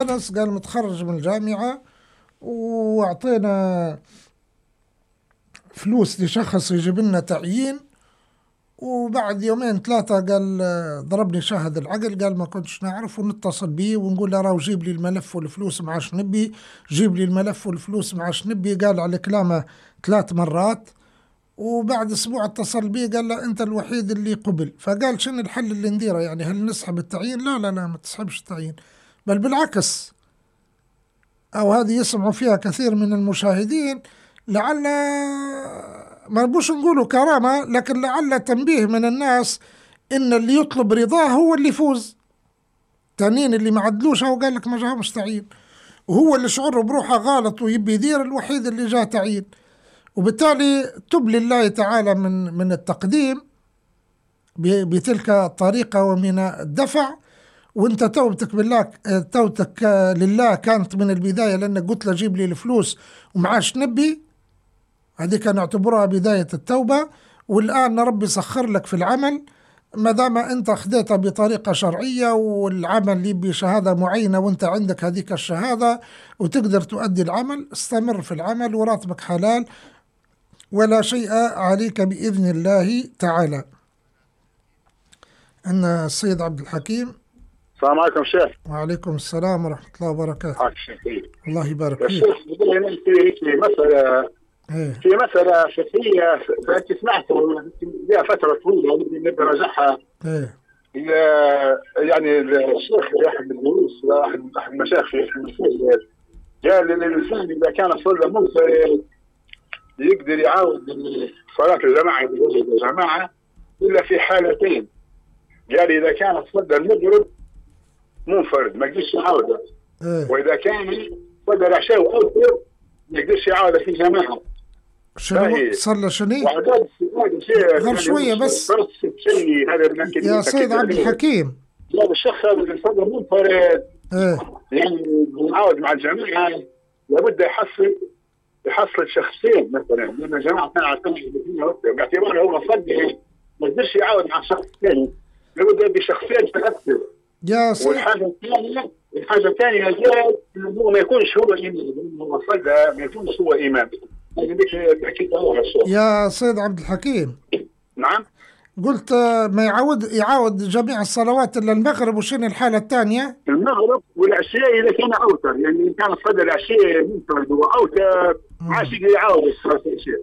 ناس قال متخرج من الجامعة وأعطينا فلوس لشخص يجيب لنا تعيين، وبعد يومين ثلاثة قال ضربني شاهد العقل، قال ما كنتش نعرف، ونتصل بي ونقول له راهو جيب لي الملف والفلوس مع شنبي، جيب لي الملف والفلوس مع شنبي. قال على كلامه 3 مرات. وبعد أسبوع اتصل بي قال له أنت الوحيد اللي قبل. فقال شنو الحل اللي نديره؟ يعني هل نسحب التعيين؟ لا لا لا، ما تسحبش التعيين، بل بالعكس. أو هذه يسمعوا فيها كثير من المشاهدين، لعل ما نبوش نقولوا كرامة، لكن لعل تنبيه من الناس إن اللي يطلب رضاه هو اللي يفوز. تانيين اللي ما عدلوش هو قال لك ما جاهمش تعيين، وهو اللي شعره بروحه غلط ويبي يدير الوحيد اللي جاه تعيين. وبالتالي تب لله تعالى من التقديم بتلك الطريقة ومن الدفع. وانت توبتك بالله، توبتك لله كانت من البداية، لأنك قلت له جيب لي الفلوس ومعاش نبي. هذيك نعتبرها بداية التوبة. والآن ربي سخر لك في العمل، ما دام أنت خديتها بطريقة شرعية، والعمل يبي شهادة معينة وأنت عندك هذيك الشهادة وتقدر تؤدي العمل، استمر في العمل وراتبك حلال ولا شيء عليك بإذن الله تعالى. أن السيد عبد الحكيم. السلام عليكم شيخ. وعليكم السلام ورحمة الله وبركاته. الله يبارك يا فيك. شيخ في مسألة إيه. في مسألة فقهية، فأنت سمعت لها فترة طويلة نبي نراجعها. إيه. يعني الشيخ أحد الدروس، أحد المشايخ في المسجد، قال إن الإنسان إذا كان صلى منفرد يقدر يعاود صلاة الجماعة بوجه الجماعة إلا في حالتين. قال إذا كان صلى المغرب منفرد ما يقدرش يعاودها، إيه. وإذا كان صلى العشاء وأوتر ما يقدرش يعاودها في جماعة. شنو صلى شني؟ وعدد شيء غير شوية بس يا سيد عبد الحكيم. هذا الشخص هذا اللي صلى منفرد إيه. يعني يعاود مع الجماعة لابد يحصل شخصين مثلا، لأن الجماعة كانوا على باعتباره هو صلي ما يقدرش يعاود مع شخص ثاني، لابد بشخصين تأثر. يا سيد. والحاجة الثانية هو ما يكونش هو إمام، هو صلى ما يكونش هو إمام. يا سيد عبد الحكيم. نعم. قلت ما يعاود جميع الصلوات إلا المغرب، وشنو الحالة الثانية؟ المغرب والعشاء إذا كان أوتر، يعني إن كان صلى العشاء منفرد وأوتر عاش يعاود صلاة العشاء.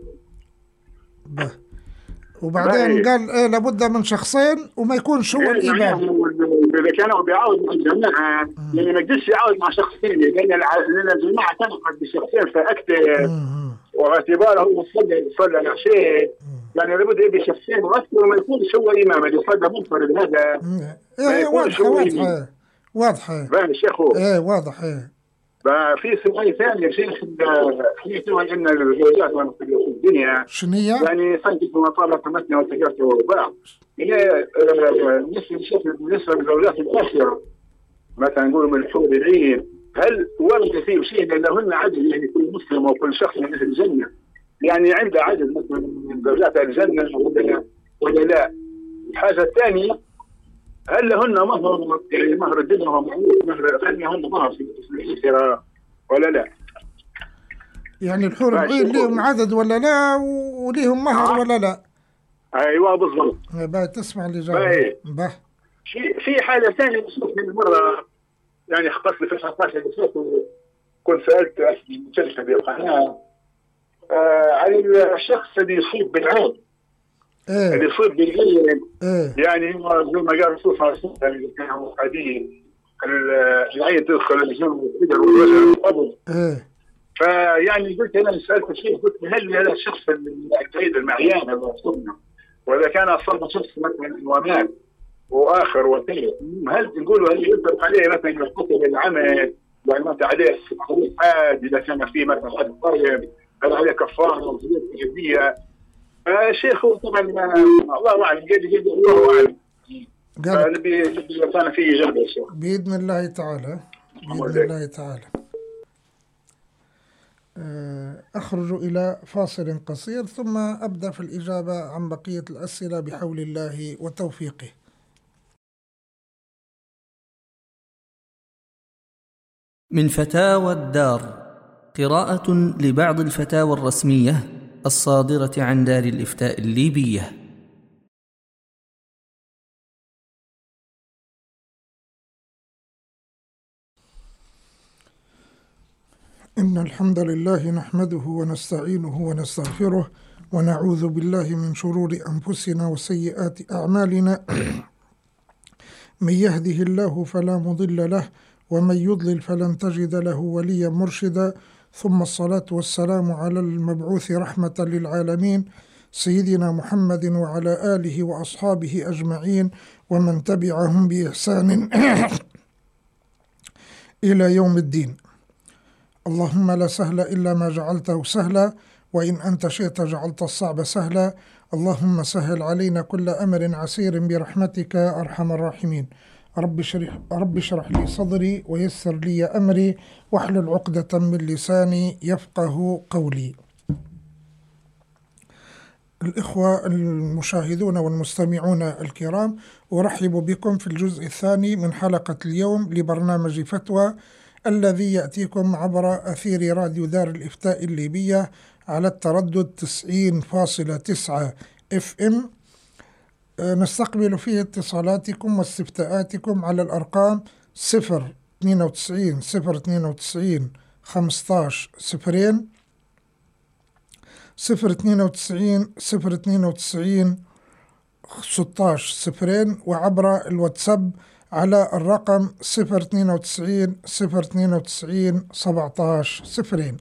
وبعدين قال إيه لابد من شخصين وما يكونش هو الإمام. إذا كانوا بيعاود مع الجماعة يعني ما يقدرش يعاود مع شخصين، لأن الجماعة تنقض بشخصين فأكثر، واعتباره هو صلى العشاء يعني لابد يبي شخصين واكثر وما يكونش هو امام. اللي صلى منفرد هذا ايه واضحه واضحه باين الشيخ. ايه واضح. ايه في سؤال ثاني يا شيخ، حديث ان الزوجات والمطلقات في الدنيا شنو هي؟ يعني صنفت وطالت تمتنا وتجارت بعض. هي بالنسبه للزوجات الاخره مثلا نقول من الحور العين، هل ورد فيه شيء لهن عدل يعني كل مسلم وكل شخص من اهل الجنه يعني عنده عدد مثلا من زوجات الجنه ولا لا؟ الحاجه الثانيه هل لهن مهر يعني مهر الدنيا ومعروف مهر هل لهن مهر في الاسره ولا لا؟ يعني الحور العين ليهم عدد ولا لا، وليهم مهر ولا لا؟ ايوه بالضبط. بقى تسمع الاجابه. في حاله ثانيه بشوف من مره يعني خبصت لي في 19 بشوف كنت سالت شركه بالقناه عن الشخص اللي يصيب بالعين. إيه؟ اللي يصيب بالعين إيه؟ يعني هو زي ما قال الرسول صلى الله عليه وسلم اللي كانوا قاعدين العين تدخل الجن والقدر والوجه والقبض. إيه؟ فيعني قلت انا سالت الشيخ قلت هل هذا الشخص العين المعيان هذا صدمه واذا كان اصاب شخص مثلا ومات واخر وثالث هل تقولوا هل يطلق عليه مثلا يقتل العمل يعني مثلا عليه حاد اذا كان في مثلا حد طيب هل عليه كفاره او جديه؟ الشيخ طبعا الله اعلم قال الله اعلم. نبي كان في اجابه يا شيخ باذن الله تعالى. باذن الله تعالى. أخرج إلى فاصل قصير ثم أبدأ في الإجابة عن بقية الأسئلة بحول الله وتوفيقه. من فتاوى الدار، قراءة لبعض الفتاوى الرسمية الصادرة عن دار الإفتاء الليبية. إن الحمد لله نحمده ونستعينه ونستغفره ونعوذ بالله من شرور أنفسنا وسيئات أعمالنا من يهده الله فلا مضل له ومن يضلل فلن تجد له وليا مرشدا، ثم الصلاة والسلام على المبعوث رحمة للعالمين سيدنا محمد وعلى آله وأصحابه أجمعين ومن تبعهم بإحسان إلى يوم الدين. اللهم لا سهل إلا ما جعلته سهلا، وإن أنت شئت جعلت الصعب سهلا. اللهم سهل علينا كل أمر عسير برحمتك يا أرحم الراحمين. رب اشرح لي صدري ويسر لي أمري واحلل عقدة من لساني يفقه قولي. الإخوة المشاهدون والمستمعون الكرام، أرحب بكم في الجزء الثاني من حلقة اليوم لبرنامج فتوى الذي يأتيكم عبر أثير راديو دار الإفتاء الليبية على التردد 90.9 FM. نستقبل فيه اتصالاتكم واستفتاءاتكم على الأرقام 092 092 15 0 092 092 16 0 وعبر الواتساب على الرقم 092 092 17 0.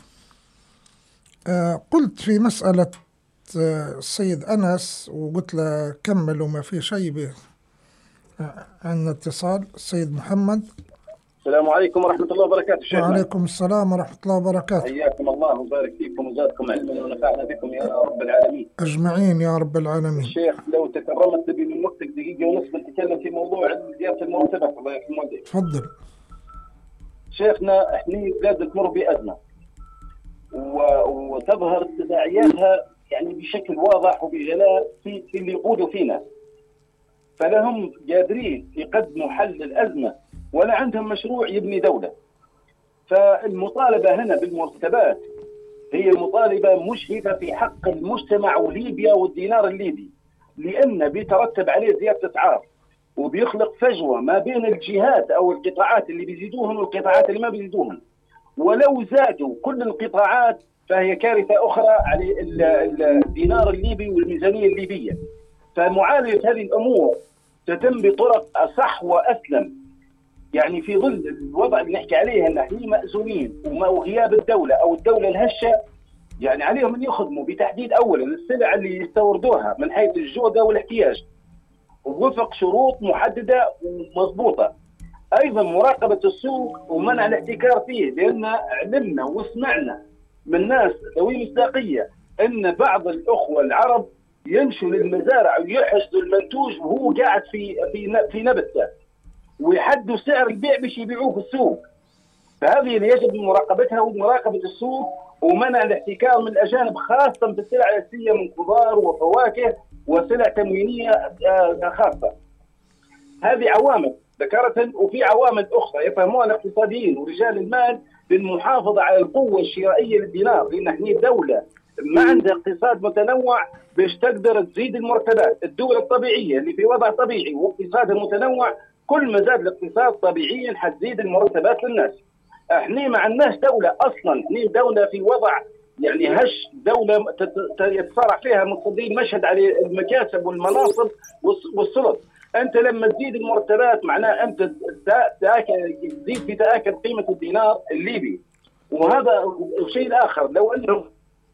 قلت في مسألة السيد أنس وقلت له كمل وما في شيء عن اتصال السيد محمد. السلام عليكم ورحمة الله وبركاته شيخنا. وعليكم السلام ورحمة الله وبركاته. حياكم الله وبارك فيكم وزادكم علما ونفعنا بكم يا رب العالمين. أجمعين يا رب العالمين. الشيخ لو تكرمت تبي من وقتك دقيقة ونصف نتكلم في موضوع زيادة المرتبات. الله يرحمه. تفضل. شيخنا احنا بلاد تمر بأزمة وتظهر تداعياتها يعني بشكل واضح وبجلاء في اللي يقودوا فينا، فلهم قادرين يقدموا حل الأزمة ولا عندهم مشروع يبني دولة. فالمطالبة هنا بالمرتبات هي مطالبة مشرفة في حق المجتمع وليبيا والدينار الليبي، لأن بيترتب عليه زيادة أسعار وبيخلق فجوة ما بين الجهات أو القطاعات اللي بيزيدوهم والقطاعات اللي ما بيزيدوهم. ولو زادوا كل القطاعات فهي كارثة أخرى على الدينار الليبي والميزانية الليبية. فمعالجة هذه الأمور تتم بطرق أصح وأسلم، يعني في ظل الوضع اللي نحكي عليه ان احنا مأزومين وغياب الدولة او الدولة الهشة، يعني عليهم ان يخدموا بتحديد اولا السلع اللي يستوردوها من حيث الجودة والاحتياج ووفق شروط محددة ومضبوطة. ايضا مراقبة السوق ومنع الاحتكار فيه، لان علمنا وسمعنا من ناس ذوي مصداقية ان بعض الاخوة العرب يمشوا للمزارع ويحصدوا المنتوج وهو قاعد في نبته ويحدوا سعر البيع باش يبيعوه في السوق. فهذه اللي يجب مراقبتها ومراقبة السوق ومنع الاحتكار من الأجانب، خاصة في السلع الأساسية من خضار وفواكه وسلع تموينية خاصة. هذه عوامل ذكرتها، وفي عوامل أخرى يفهموها الاقتصاديين ورجال المال للمحافظة على القوة الشرائية للدينار، لأن احنا دولة ما عندها اقتصاد متنوع باش تقدر تزيد المرتبات. الدول الطبيعية اللي في وضع طبيعي واقتصادها متنوع كل ما زاد الاقتصاد طبيعيا حتزيد المرتبات للناس. احنا ما عندناش دولة اصلا، احنا دولة في وضع يعني هش، دولة يتصارع فيها المقتدين مشهد على المكاسب والمناصب والسلط. انت لما تزيد المرتبات معناه انت تزيد في تآكل قيمة الدينار الليبي. وهذا الشيء الاخر، لو انهم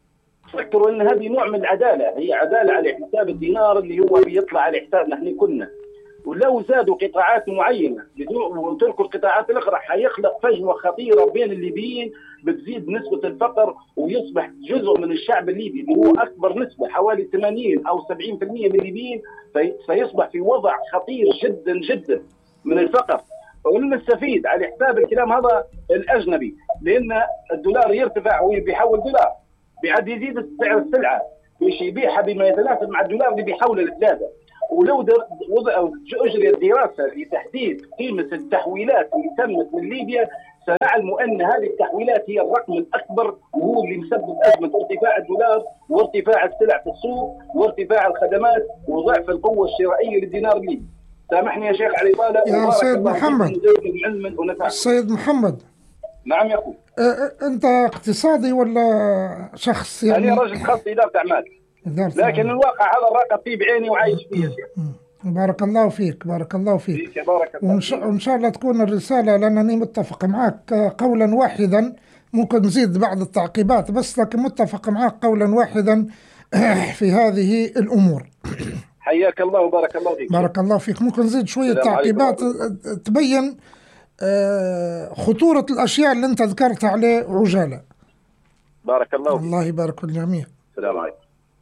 فكروا ان هذه نوع من العدالة، هي عدالة على حساب الدينار اللي هو بيطلع على حسابنا احنا كنا، ولو زادوا قطاعات معينة وتركوا القطاعات الأخرى حيخلق فجوة خطيرة بين الليبيين، بتزيد نسبة الفقر ويصبح جزء من الشعب الليبي اللي هو أكبر نسبة حوالي 80 أو 70% من الليبيين سيصبح في وضع خطير جدا جدا من الفقر. ونستفيد على حساب الكلام هذا الأجنبي، لأن الدولار يرتفع وبيحول دولار بعد يزيد سعر السلعة باش يبيعها بما يتناسب مع الدولار اللي بيحول للثلاثة. ولو أجريت دراسة لتحديد قيمة التحويلات اللي تمت من ليبيا سنعلم ان هذه التحويلات هي الرقم الاكبر، وهو اللي مسبب ازمه ارتفاع الدولار وارتفاع السلع في السوق وارتفاع الخدمات وضعف القوه الشرائيه للدينار الليبي. سامحني يا شيخ على الاطاله. يا سيد محمد، السيد محمد، نعم يا اخوي. انت اقتصادي ولا شخص يعني؟ انا رجل خاص اداره اعمال، لكن الواقع هذا الراقب فيه بعيني وعايش فيه. بارك الله فيك، بارك الله فيك. بارك الله وإن شاء الله تكون الرسالة، لأنني متفق معك قولا واحدا، ممكن نزيد بعض التعقيبات بس، لكن متفق معك قولا واحدا في هذه الأمور. حياك الله وبارك الله فيك. بارك الله فيك. ممكن نزيد شوية تعقيبات تبين خطورة الأشياء اللي أنت ذكرتها عليه عجالة. بارك الله فيك. الله يبارك في الجميع. السلام عليكم.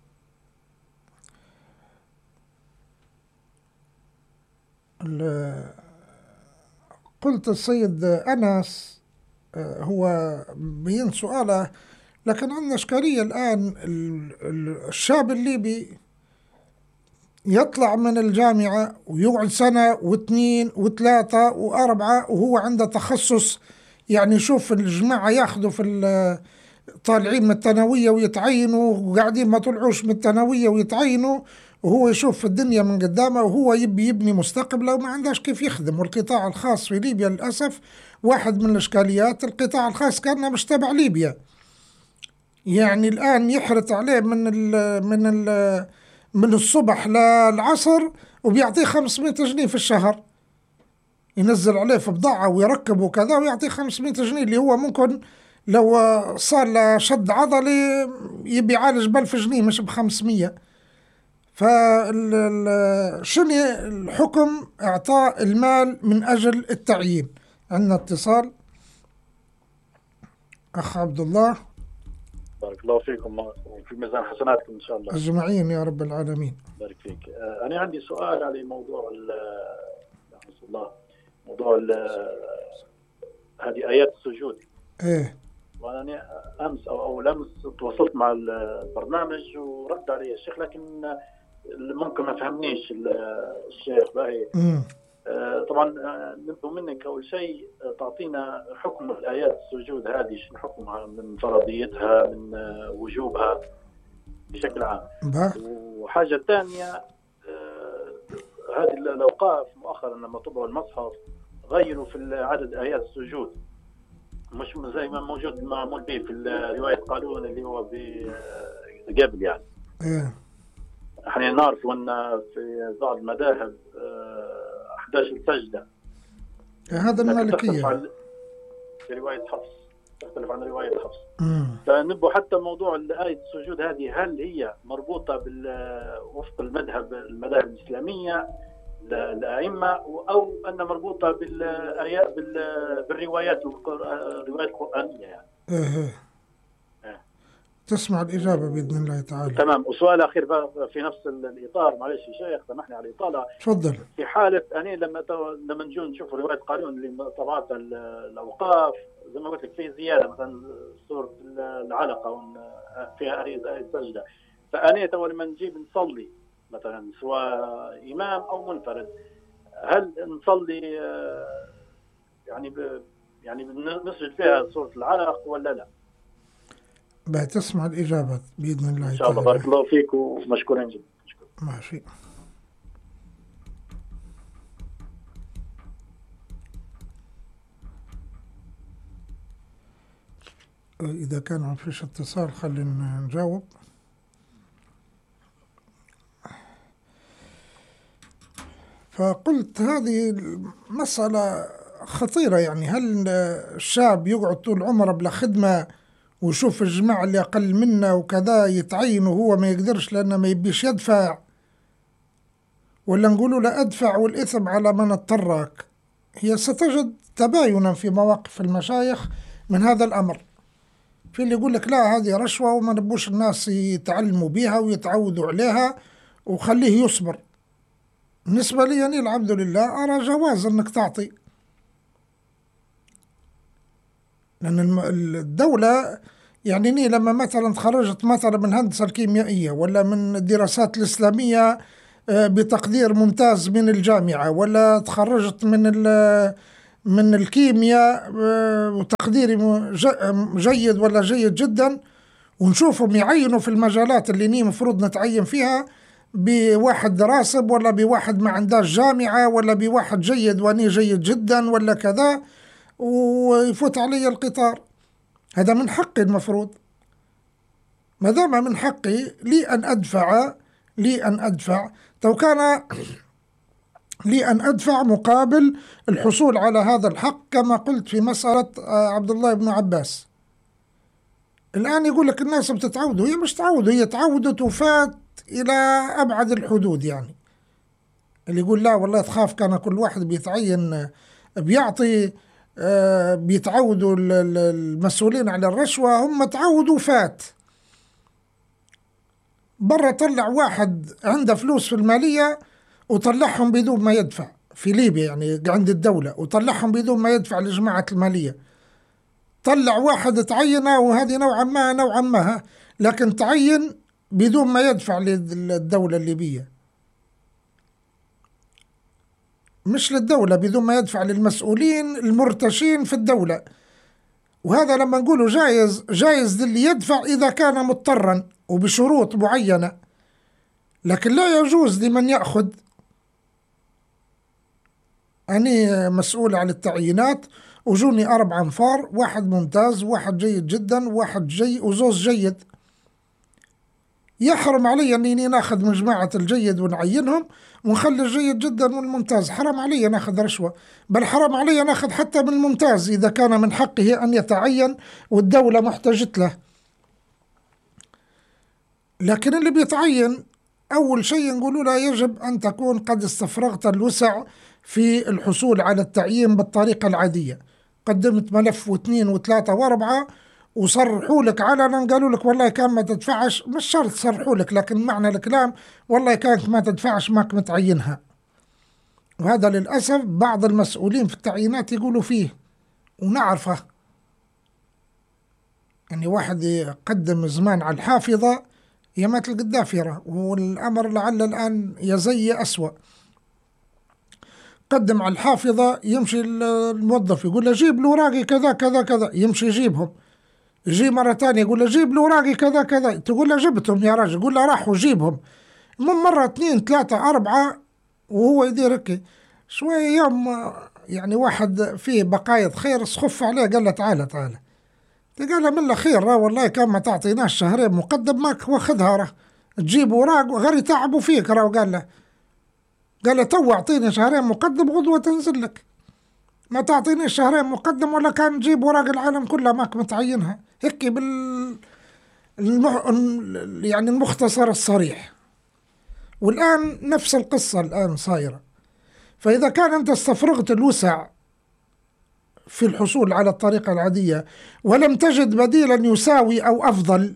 قلت السيد أنس هو بين سؤاله، لكن عندنا إشكالية الآن. الشاب الليبي يطلع من الجامعة ويقعد سنة واثنين وثلاثة وأربعة وهو عنده تخصص، يعني يشوف الجماعة ياخذوا في طالعين من الثانوية ويتعينوا، وقاعدين ما طلعوش من الثانوية ويتعينوا، وهو يشوف الدنيا من قدامه وهو يبني مستقبله وما عندهش كيف يخدم. والقطاع الخاص في ليبيا للأسف واحد من الإشكاليات، القطاع الخاص كان مش تبع ليبيا، يعني الآن يحرط عليه من الصبح للعصر وبيعطيه 500 جنيه في الشهر، ينزل عليه في بضاعة ويركب وكذا ويعطيه 500 جنيه، اللي هو ممكن لو صار له شد عضلي يبي يعالج ب1000 جنيه مش ب500. شنو الحكم إعطاء المال من أجل التعيين؟ عندنا اتصال. أخ عبد الله، بارك الله فيكم وفي ميزان حسناتكم إن شاء الله أجمعين يا رب العالمين. بارك فيك. أنا عندي سؤال على موضوع هذه آيات السجود. إيه. وأنا أمس أو لمس تواصلت مع البرنامج ورد علي الشيخ، لكن ممكن ما فهمنيش الشيخ باهي. طبعا نبدو منك أول شيء تعطينا حكم الآيات السجود هذه، شنو حكمها من فرضيتها من وجوبها بشكل عام. وحاجة ثانية، هذه الأوقاف مؤخرا لما طبعوا المصحف غيروا في عدد آيات السجود، مش زي ما موجود معمول به في رواية قالون اللي هو قبل يعني. احنا نعرف ان في بعض المذاهب 11 سجدة، هذا المالكية في رواية حفص تختلف عن رواية حفص. فنبو حتى موضوع آية السجود هذه، هل هي مربوطة وفق المذاهب الإسلامية الأئمة، أو أن مربوطة بالروايات القرآنية يعني؟ تسمع الإجابة بإذن الله تعالى. تمام. وسؤال أخير في نفس الإطار، معلش يا شيخ سامحني على الإطالة. تفضل. في حالة أنا لما نجي نشوف رواية قانون اللي طبعت الأوقاف، زي ما قلت لك فيه زيادة مثلا سورة العلقة فيها آية السجدة، فأنا لما نجيب نصلي مثلا سواء إمام أو منفرد، هل نصلي يعني نسجد فيها سورة العلق ولا لا؟ بتسمع الإجابة بإذن الله إن شاء الله. بارك الله فيك ومشكورين جدا. ماشي. إذا كان ما فيش اتصال خلينا نجاوب. فقلت هذه المسألة خطيرة، يعني هل الشاب يقعد طول عمره بلا خدمة ويشوف الجماعة اللي أقل منه وكذا يتعين وهو ما يقدرش لأنه ما يبيش يدفع، ولا نقولوا لا أدفع والإثم على من اضطرك؟ هي ستجد تباينا في مواقف المشايخ من هذا الأمر، في اللي يقول لك لا هذه رشوة وما نبوش الناس يتعلموا بها ويتعودوا عليها وخليه يصبر. بالنسبة لي يعني الحمد لله أرى جواز أنك تعطي، لأن الدولة يعني لما مثلا تخرجت مثلا من الهندسة الكيميائية ولا من الدراسات الإسلامية بتقدير ممتاز من الجامعة، ولا تخرجت من الكيمياء وتقديري جيد ولا جيد جدا، ونشوفهم يعينوا في المجالات اللي مفروض نتعين فيها بواحد راسب ولا بواحد ما عندهاش جامعة ولا بواحد جيد واني جيد جدا ولا كذا، ويفوت علي القطار. هذا من حقي المفروض، ما دام من حقي لي أن أدفع تو كان لي أن أدفع مقابل الحصول على هذا الحق، كما قلت في مسألة عبد الله بن عباس. الآن يقول لك الناس بتتعودوا، هي مش تعودوا، هي تعودت وفات إلى أبعد الحدود. يعني اللي يقول لا والله تخاف كان كل واحد بيتعين بيعطي، بيتعودوا المسؤولين على الرشوة، هم تعودوا وفات. برا طلع واحد عنده فلوس في المالية وطلعهم بدون ما يدفع، في ليبيا يعني عند الدولة، وطلعهم بدون ما يدفع لجماعة المالية. طلع واحد تعينه، وهذه نوعا ما لكن تعين بدون ما يدفع للدولة الليبية، مش للدولة، بدون ما يدفع للمسؤولين المرتشين في الدولة. وهذا لما نقوله جائز للي يدفع إذا كان مضطرا وبشروط معينة، لكن لا يجوز لمن يأخذ. أنا مسؤول عن التعيينات وجوني 4 أنفار، واحد ممتاز، واحد جيد جدا، واحد وزوز جيد. يحرم علي أني ناخذ من جماعة الجيد ونعينهم ونخلي الجيد جدا والممتاز. حرام علي ناخذ رشوة، بل حرام علي ناخذ حتى من الممتاز إذا كان من حقه أن يتعين والدولة محتاجت له. لكن اللي بيتعين أول شيء نقولوا له يجب أن تكون قد استفرغت الوسع في الحصول على التعيين بالطريقة العادية، قدمت ملف واثنين وثلاثة واربعة وصرحوا لك علنا، قالوا لك والله كان ما تدفعش، مش شرط صرحوا لك، لكن معنى الكلام والله كانت ما تدفعش ماك متعينها. وهذا للأسف بعض المسؤولين في التعيينات يقولوا فيه ونعرفه. يعني واحد يقدم زمان على الحافظة يمات القدافرة، والأمر لعل الآن يزي أسوأ. قدم على الحافظة، يمشي الموظف يقول له جيب له اوراقي كذا كذا كذا، يمشي يجيبهم. يجي مرة تانية يقول له جيب له اوراقي كذا كذا، تقول له جبتهم يا راجل، يقول له راحوا جيبهم. من مرة 2 3 4 وهو يدير هيك شوية. يوم يعني واحد فيه بقايا خير سخف عليه، قال له تعالى قال له من خير والله كان ما تعطيناش شهرين مقدم ماك واخذها، راه تجيب اوراق وغير يتعبوا فيك. راه قال له تو اعطيني شهرين مقدم غدوة تنزل لك، ما تعطيني شهرين مقدم ولا كان تجيب اوراق العالم كلها ماك متعينها. هيك يعني المختصر الصريح. والآن نفس القصة الآن صايرة. فإذا كان أنت استفرغت الوسع في الحصول على الطريقة العادية ولم تجد بديلا يساوي أو أفضل،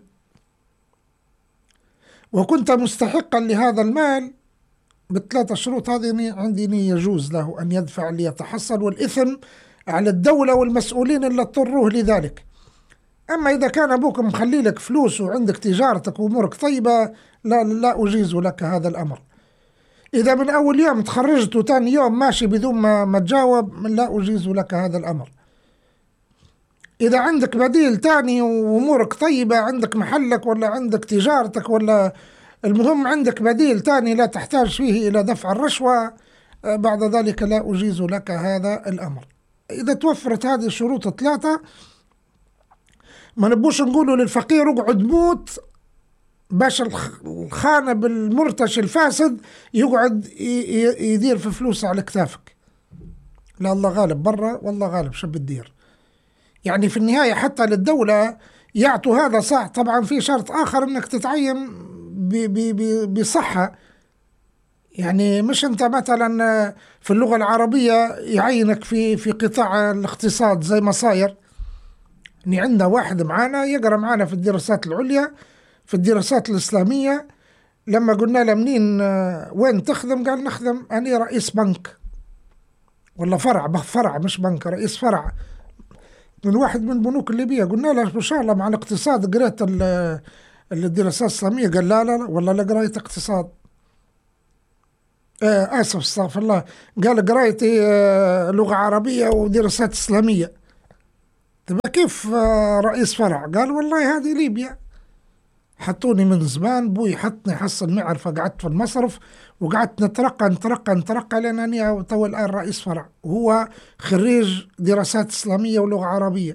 وكنت مستحقا لهذا المال ب3 شروط هذه عندي يجوز له أن يدفع ليتحصل، والإثم على الدولة والمسؤولين اللي اضطروه لذلك. أما إذا كان أبوك مخلي لك فلوس وعندك تجارتك وأمورك طيبة، لا أجيز لك هذا الأمر. إذا من أول يوم تخرجت وثاني يوم ماشي بدون ما تجاوب، لا أجيز لك هذا الأمر. إذا عندك بديل تاني وأمورك طيبة، عندك محلك ولا عندك تجارتك ولا المهم عندك بديل تاني لا تحتاج فيه إلى دفع الرشوة، بعد ذلك لا أجيز لك هذا الأمر. إذا توفرت هذه الشروط 3 ما نبوش نقولوا للفقير اقعد موت باش الخانب المرتش الفاسد يقعد يدير في فلوسه على كتافك. لا، الله غالب برا والله غالب شو بتدير. يعني في النهاية حتى للدولة يعطوا هذا صح، طبعا في شرط آخر انك تتعين بصحة. يعني مش انت مثلا في اللغة العربية يعينك في قطاع الاقتصاد زي ما صاير. يعني عندنا واحد معانا يقرأ معانا في الدراسات العليا في الدراسات الإسلامية، لما قلنا له منين وين تخدم، قال نخدم أنا رئيس بنك ولا فرع مش بنك، رئيس فرع من واحد من البنوك الليبية. قلنا له إن شاء الله مع الاقتصاد قريت الدراسات الإسلامية، قال لا والله لا قريت اقتصاد. آسف استغفر الله، قال قرايتي لغة عربية ودراسات إسلامية. تبقى كيف رئيس فرع؟ قال والله هذه ليبيا، حطوني من زمان، بوي حطني حصل معرفة، قعدت في المصرف وقعدت نترقى لأنني تو الآن رئيس فرع، وهو خريج دراسات إسلامية ولغة عربية.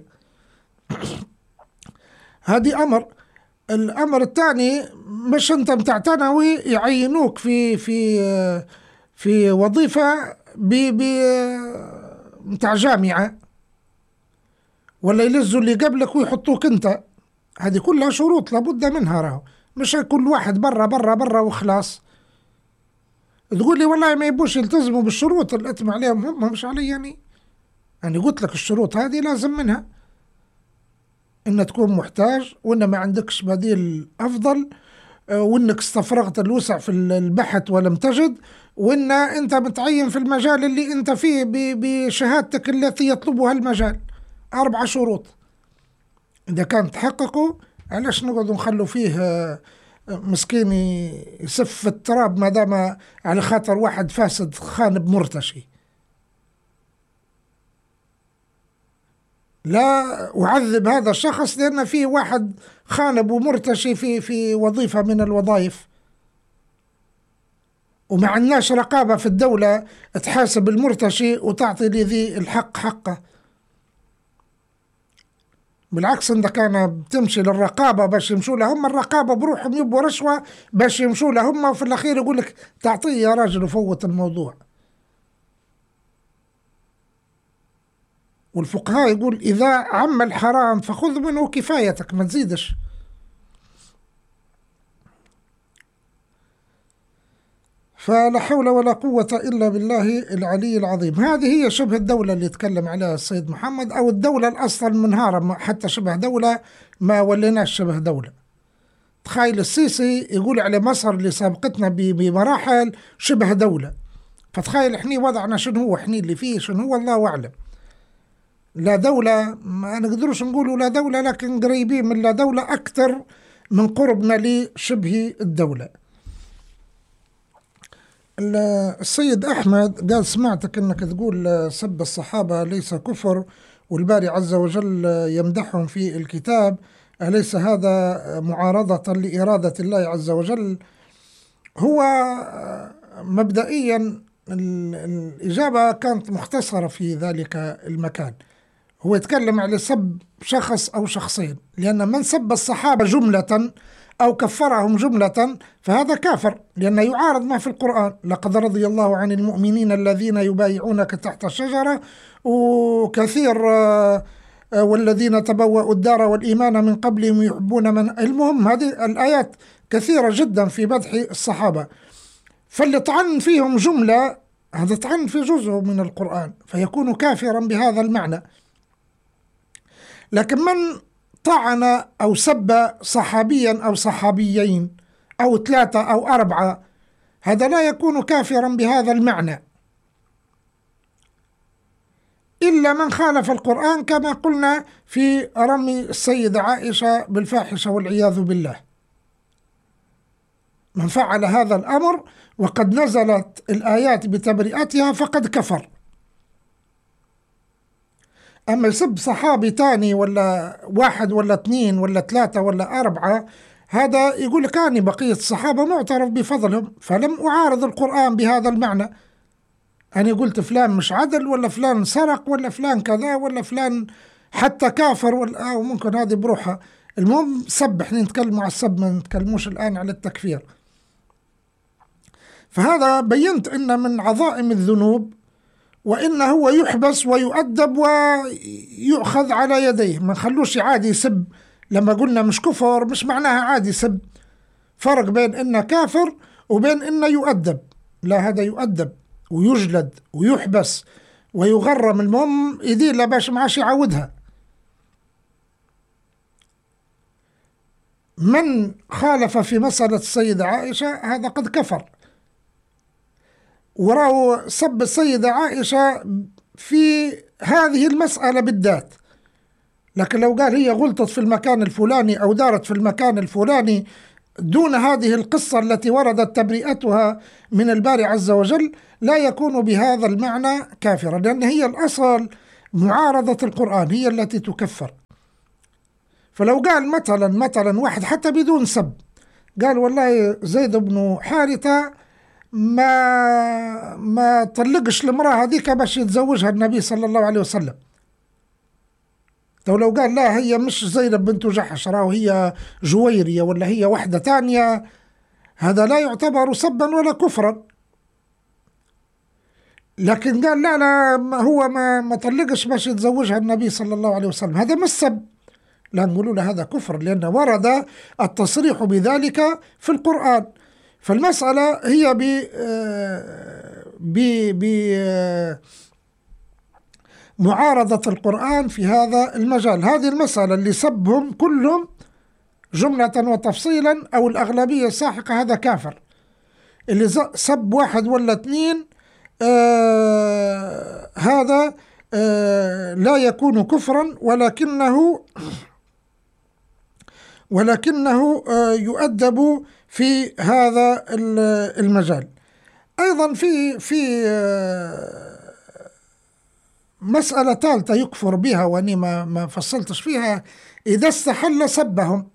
هذه أمر. الأمر الثاني، مش أنت متاع ثانوي يعينوك في وظيفة متاع جامعة، ولا يلزوا اللي قبلك ويحطوك أنت. هذه كلها شروط لابد منها، راهو مش كل واحد برا وخلاص. تقول لي والله ما يبوش يلتزموا بالشروط، الإثم عليهم هم مش علي يعني. أنا قلت لك الشروط هذه لازم منها إن تكون محتاج، وإن ما عندكش بديل أفضل، وإنك استفرغت الوسع في البحث ولم تجد، وإن أنت متعين في المجال اللي أنت فيه بشهادتك التي يطلبها المجال. 4 شروط إذا كانت تحققوا، علاش نقعد نخلوا فيه مسكين يسف التراب ما دام على خاطر واحد فاسد خانب مرتشي؟ لا أعذب هذا الشخص لأن فيه واحد خانب ومرتشي في وظيفة من الوظائف، وما عندناش رقابة في الدولة تحاسب المرتشي وتعطي لذي الحق حقه. بالعكس، إذا كان بتمشي للرقابة باش يمشوا لهم، الرقابة بروحهم يبوا رشوة باش يمشوا لهم، وفي الأخير يقول لك تعطيه يا راجل وفوت الموضوع. والفقهاء يقول إذا عم الحرام فخذ منه كفايتك، ما تزيدش. فلا حول ولا قوة إلا بالله العلي العظيم. هذه هي شبه الدولة اللي يتكلم عليها السيد محمد، أو الدولة الأصل منهارة، حتى شبه دولة ما وليناش شبه دولة. تخيل السيسي يقول على مصر اللي سابقتنا بمراحل شبه دولة، فتخيل احنا وضعنا شنو هو، احنا اللي فيه شنو هو الله أعلم. لا دولة، ما نقدروش نقولوا لا دولة، لكن قريبين من لا دولة أكثر من قربنا لشبه الدولة. السيد أحمد قال سمعتك أنك تقول سب الصحابة ليس كفر، والباري عز وجل يمدحهم في الكتاب، أليس هذا معارضة لإرادة الله عز وجل؟ هو مبدئيا الإجابة كانت مختصرة في ذلك المكان. هو يتكلم على سب شخص أو شخصين، لأن من سب الصحابة جملة أو كفرهم جملة فهذا كافر، لأنه يعارض ما في القرآن: لقد رضي الله عن المؤمنين الذين يبايعونك تحت الشجرة، وكثير والذين تبوأوا الدار والإيمان من قبلهم يحبون من. المهم هذه الآيات كثيرة جدا في مدح الصحابة، فاللي طعن فيهم جملة هذا طعن في جزء من القرآن فيكون كافرا بهذا المعنى. لكن من طعن أو سب صحابيا أو صحابيين أو 3 أو 4 هذا لا يكون كافرا بهذا المعنى، إلا من خالف القرآن، كما قلنا في رمي السيدة عائشة بالفاحشة والعياذ بالله. من فعل هذا الأمر وقد نزلت الآيات بتبرئتها فقد كفر. أما يسب صحابي تاني ولا 1 ولا 2 ولا 3 ولا 4، هذا يقول لك أنا بقية الصحابة معترف بفضلهم فلم أعارض القرآن بهذا المعنى. أنا قلت فلان مش عدل، ولا فلان سرق، ولا فلان كذا، ولا فلان حتى كافر، ولا وممكن هذه بروحها. المهم سب، احنا نتكلم على السب ما نتكلموش الآن على التكفير. فهذا بينت إن من عظائم الذنوب، وإنه هو يحبس ويؤدب ويؤخذ على يديه، ما نخلوش عادي يسب. لما قلنا مش كفر مش معناها عادي يسب، فرق بين إنه كافر وبين إنه يؤدب. لا، هذا يؤدب ويجلد ويحبس ويغرم، المهم يدير لا باش معاش يعودها. من خالف في مسألة السيدة عائشة هذا قد كفر، وراه سب السيدة عائشة في هذه المسألة بالذات. لكن لو قال هي غلطت في المكان الفلاني أو دارت في المكان الفلاني دون هذه القصة التي وردت تبرئتها من الباري عز وجل لا يكون بهذا المعنى كافرا، لأن هي الأصل معارضة القرآن هي التي تكفر. فلو قال مثلا واحد حتى بدون سب، قال والله زيد بن حارثة ما طلقش المرأة هذيك باش يتزوجها النبي صلى الله عليه وسلم، لو قال لا هي مش زينب بنت جحش راهو هي جويرية ولا هي واحدة تانية، هذا لا يعتبر سبا ولا كفرا. لكن قال لا هو ما طلقش باش يتزوجها النبي صلى الله عليه وسلم، هذا مش سب، لا نقولوا له هذا كفر، لأن ورد التصريح بذلك في القرآن. فالمسألة هي معارضة القرآن في هذا المجال. هذه المسألة اللي سبهم كلهم جملة وتفصيلا أو الأغلبية الساحقة هذا كافر. اللي سب واحد ولا اثنين هذا لا يكون كفرا، ولكنه يؤدب في هذا المجال. أيضا في مسألة ثالثة يكفر بها وأني ما فصلتش فيها، إذا استحل سبهم،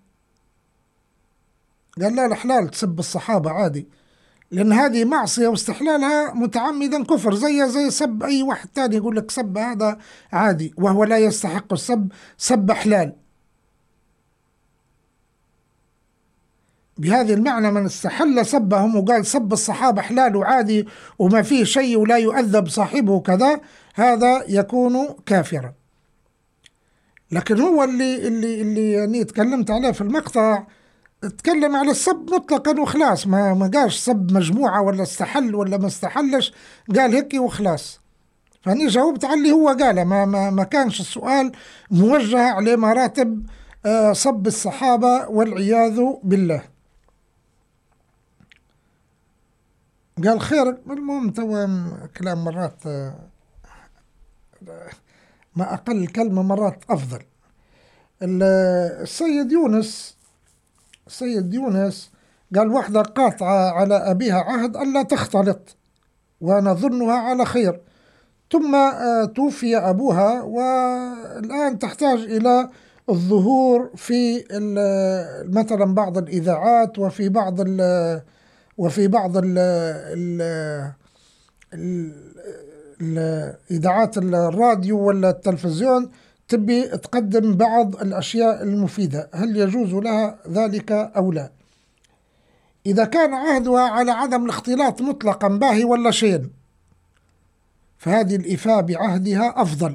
قال لا الحلال تسب الصحابة عادي، لأن هذه معصية واستحلالها متعمدا كفر، زي سب أي واحد تاني يقول لك سب هذا عادي وهو لا يستحق السب، سب حلال. بهذه المعنى من استحل سبهم وقال سب الصحابة حلال وعادي وما فيه شيء ولا يؤذب صاحبه كذا، هذا يكون كافرا. لكن هو اللي يعني تكلمت عليه في المقطع، تكلم على السب مطلقا وخلاص، ما قالش سب مجموعة ولا استحل ولا ما استحلش، قال هيك وخلاص. فأني جاوبت على اللي هو قاله، ما كانش السؤال موجه على مراتب صب الصحابة والعياذ بالله. قال خير. المهم تو كلام مرات ما أقل كلمة مرات أفضل. السيد يونس قال وحدة قاطعة على أبيها عهد ألا تختلط ونظنها على خير، ثم توفي أبوها والآن تحتاج إلى الظهور في مثلا بعض الإذاعات وفي بعض الإذاعات الراديو ولا التلفزيون، تبي تقدم بعض الأشياء المفيدة، هل يجوز لها ذلك أو لا؟ إذا كان عهدها على عدم الاختلاط مطلقا باهي ولا شيء، فهذه الإفاء بعهدها أفضل،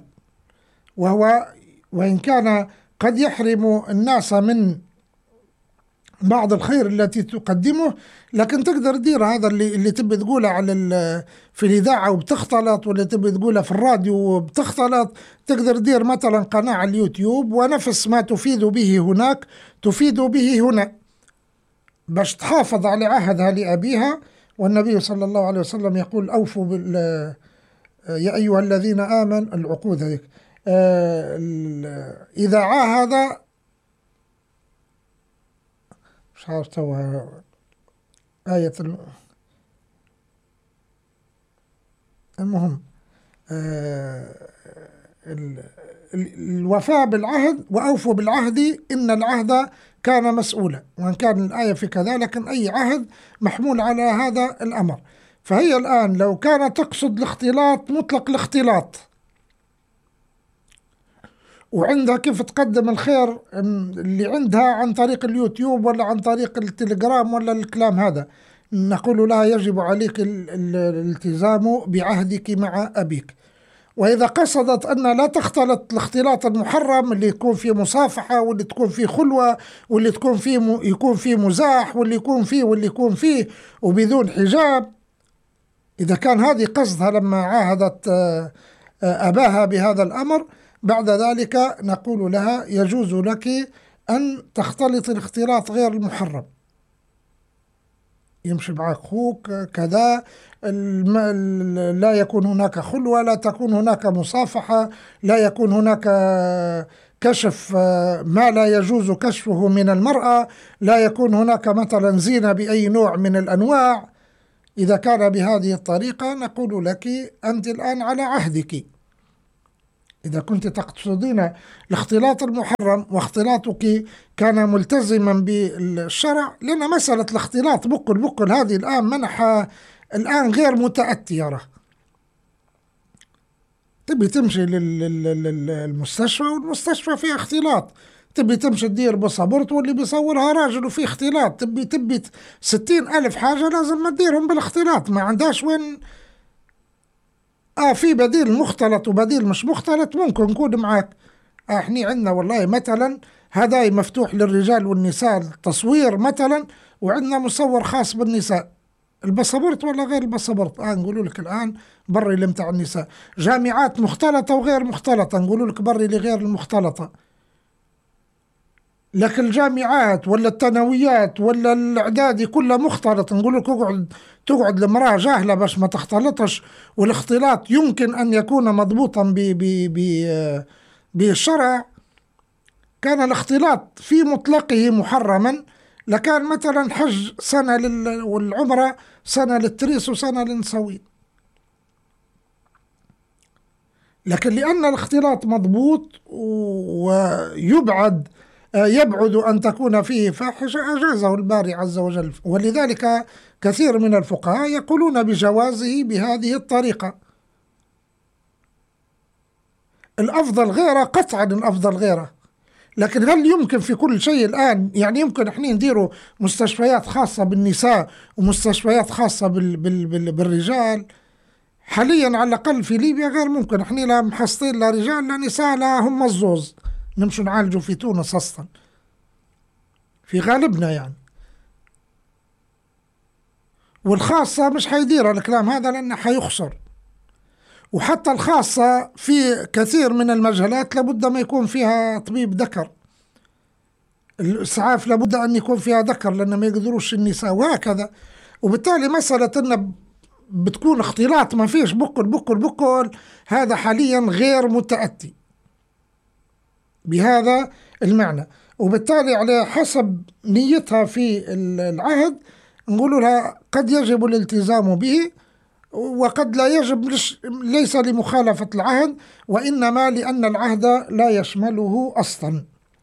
وإن كان قد يحرم الناس من بعض الخير التي تقدمه، لكن تقدر تدير هذا اللي تبي تقوله في الإذاعة وبتختلط، واللي تبي تقوله في الراديو وبتختلط، تقدر تدير مثلا قناة على اليوتيوب ونفس ما تفيد به هناك تفيد به هنا، باش تحافظ على عهدها لأبيها. والنبي صلى الله عليه وسلم يقول أوفوا يا أيها الذين آمنوا العقود هذيك، إذا عاهد، مش عارف توا آية المهم الوفاء بالعهد وأوفوا بالعهد إن العهد كان مسؤولا، وإن كان الآية في كذا، لكن أي عهد محمول على هذا الأمر. فهي الآن لو كانت تقصد الاختلاط مطلق الاختلاط وعندها كيف تقدم الخير اللي عندها عن طريق اليوتيوب ولا عن طريق التليجرام ولا الكلام هذا، نقول لها يجب عليك الالتزام بعهدك مع أبيك. وإذا قصدت أن لا تختلط الاختلاط المحرم اللي يكون فيه مصافحة واللي تكون فيه خلوة واللي يكون فيه مزاح واللي يكون فيه وبدون حجاب، إذا كان هذه قصدها لما عاهدت أباها بهذا الأمر، بعد ذلك نقول لها يجوز لك أن تختلط الاختلاط غير المحرم، يمشي معك أخوك كذا، لا يكون هناك خلوة، لا تكون هناك مصافحة، لا يكون هناك كشف ما لا يجوز كشفه من المرأة، لا يكون هناك مثلا زينة بأي نوع من الأنواع. إذا كان بهذه الطريقة نقول لك أنت الآن على عهدك. إذا كنت تقصدين الاختلاط المحرم واختلاطك كان ملتزما بالشرع، لأن مسألة الاختلاط بكل هذه الآن منحة الآن غير متأتية. تبي تمشي للمستشفى والمستشفى فيها اختلاط، تبي تمشي تدير بصبرت واللي بيصورها راجل وفيه اختلاط، تبي 60,000 حاجة لازم ما تديرهم بالاختلاط، ما عندهاش وين. في بديل مختلط وبديل مش مختلط، ممكن نكون معاك. احنا عندنا والله مثلا هذا مفتوح للرجال والنساء التصوير مثلا، وعندنا مصور خاص بالنساء، الباسبورت ولا غير الباسبورت. نقولوا لك الآن بري اللي متاع النساء. جامعات مختلطة وغير مختلطة، نقولوا لك بري لغير المختلطة. لكن الجامعات ولا الثانويات ولا الإعدادي كلها مختلط، نقول لك تقعد المرأة جاهلة باش ما تختلطش. والاختلاط يمكن أن يكون مضبوطا بالشرع. كان الاختلاط في مطلقه محرما، لكان مثلا حج سنة والعمرة سنة للتريس وسنة للنسوين. لكن لأن الاختلاط مضبوط ويبعد أن تكون فيه فاحشة أجازه الباري عز وجل، ولذلك كثير من الفقهاء يقولون بجوازه بهذه الطريقة. الأفضل غيره، قطعا الأفضل غيره. لكن هل يمكن في كل شيء الآن؟ يعني يمكن احنا نديروا مستشفيات خاصة بالنساء ومستشفيات خاصة بالرجال؟ حاليا على الأقل في ليبيا غير ممكن. احنا لا محصطين لا رجال لا نساء، لا هم الزوز نمشوا نعالجوا في تونس أصلا في غالبنا يعني. والخاصة مش حيدير الكلام هذا لأنه حيخسر. وحتى الخاصة في كثير من المجالات لابد ما يكون فيها طبيب ذكر. الإسعاف لابد أن يكون فيها ذكر لأن ما يقدروش النساء وهكذا. وبالتالي مسألة أن بتكون اختلاط ما فيش بكل هذا حاليا غير متأتي بهذا المعنى. وبالتالي على حسب نيتها في العهد نقول لها قد يجب الالتزام به وقد لا يجب، ليس لمخالفة العهد وإنما لأن العهد لا يشمله أصلا.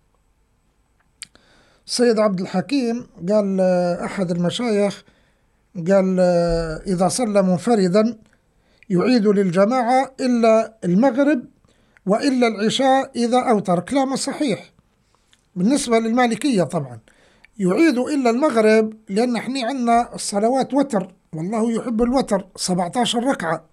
السيد عبد الحكيم قال أحد المشايخ قال إذا صلى منفردا يعيد للجماعة إلا المغرب وإلا العشاء إذا أوتر. كلامه صحيح بالنسبة للمالكية طبعا، يعيد إلا المغرب لأن احنا عندنا الصلوات وتر، والله يحب الوتر 17 ركعة.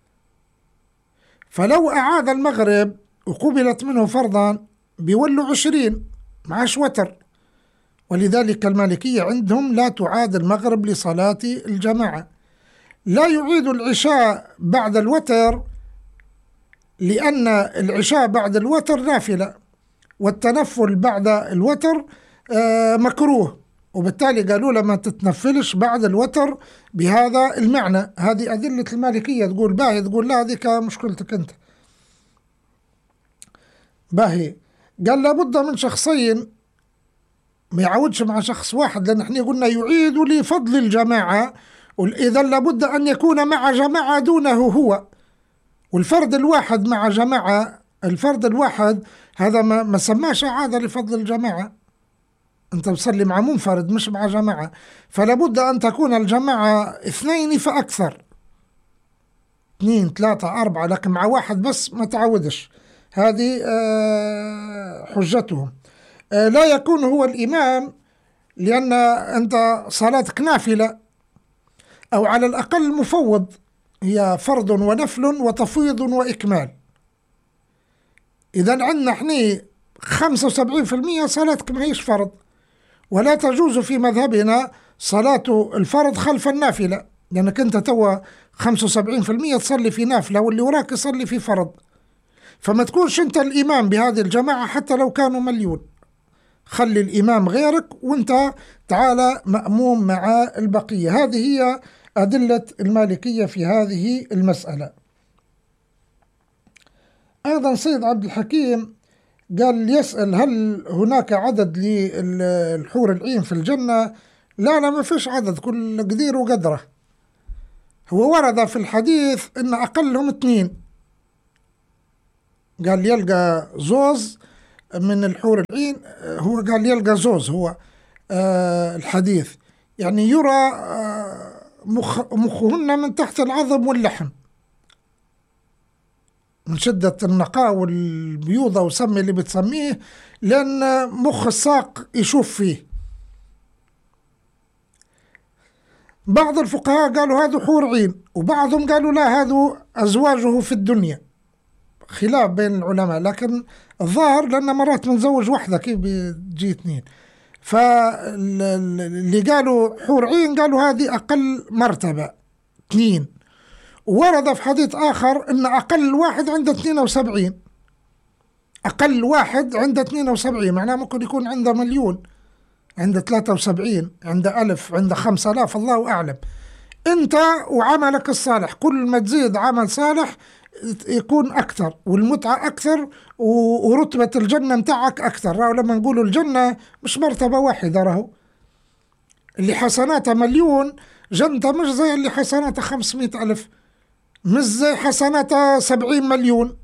فلو أعاد المغرب وقبلت منه فرضا بيولوا 20 معاش وتر. ولذلك المالكية عندهم لا تعاد المغرب لصلاة الجماعة. لا يعيد العشاء بعد الوتر لأن العشاء بعد الوتر نافلة، والتنفل بعد الوتر مكروه، وبالتالي قالوا لما تتنفلش بعد الوتر بهذا المعنى. هذه أدلة المالكية. تقول باهي، تقول لا هذيك مشكلتك أنت. باهي قال لابد من شخصين، ما يعودش مع شخص واحد، لأن احنا قلنا يعيد لفضل الجماعة، إذا لابد أن يكون مع جماعة دونه هو. والفرد الواحد مع جماعة، الفرد الواحد هذا ما سماش عادة لفضل الجماعة. أنت بتصلي مع منفرد مش مع جماعة، فلابد أن تكون الجماعة 2 فأكثر، 2 3 4، لكن مع واحد بس ما تعودش. هذه حجتهم. لا يكون هو الإمام لأن أنت صلاتك نافلة، أو على الأقل مفوض، هي فرض ونفل وتفويض وإكمال. إذا عندنا احنا 75% صلاتك ما هيش فرض، ولا تجوز في مذهبنا صلاة الفرض خلف النافلة، لأنك أنت توا 75% تصلي في نافلة واللي وراك يصلي في فرض. فما تكونش أنت الإمام بهذه الجماعة حتى لو كانوا مليون، خلي الإمام غيرك وأنت تعالى مأموم مع البقية. هذه هي أدلة المالكية في هذه المسألة. أيضا سيد عبد الحكيم قال يسأل هل هناك عدد للحور العين في الجنة؟ لا ما فيش عدد، كل قدير وقدره. هو ورد في الحديث إن أقلهم 2. قال يلقى زوز من الحور العين، هو قال يلقى زوز، هو الحديث يعني يرى مخهن من تحت العظم واللحم من شدة النقاء والبيوضة وسمي اللي بتسميه، لأن مخ الساق يشوف فيه. بعض الفقهاء قالوا هذا حور عين، وبعضهم قالوا لا هذا أزواجه في الدنيا، خلاف بين العلماء. لكن الظاهر لأن مرات منزوج واحدة كيف بيجي 2، فاللي قالوا حور عين قالوا هذه أقل مرتبة 2. ورد في حديث آخر أن أقل واحد عنده 72، أقل واحد عنده 72، معناه ممكن يكون عنده 1,000,000، عنده 73، عنده 1000، عنده 5000، الله أعلم. أنت وعملك الصالح، كل ما تزيد عمل صالح يكون أكثر، والمتعة أكثر، ورتبة الجنة متاعك أكثر. راهو لما نقولوا الجنة مش مرتبة واحدة، راهو اللي حسناته 1,000,000 جنته مش زي اللي حسناته 500,000، مش زي حسناته 70,000,000.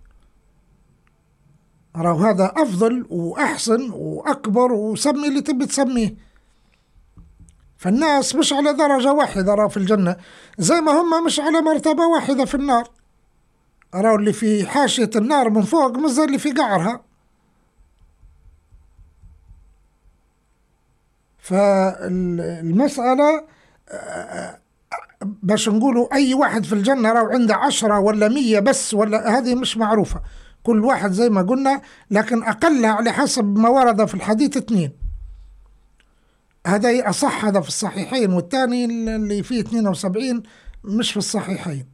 راهو هذا أفضل وأحسن وأكبر، وسمي اللي تبي تسميه. فالناس مش على درجة واحدة راهو في الجنة، زي ما هم مش على مرتبة واحدة في النار. راهو اللي في حاشية النار من فوق مش زي اللي في قعرها. فالمسألة باش نقولوا أي واحد في الجنة راهو عنده 10 ولا 100 بس، ولا هذه مش معروفة، كل واحد زي ما قلنا، لكن أقلها على حسب ما ورد في الحديث 2. هذا أصح، هذا في الصحيحين، والثاني اللي فيه 72 مش في الصحيحين.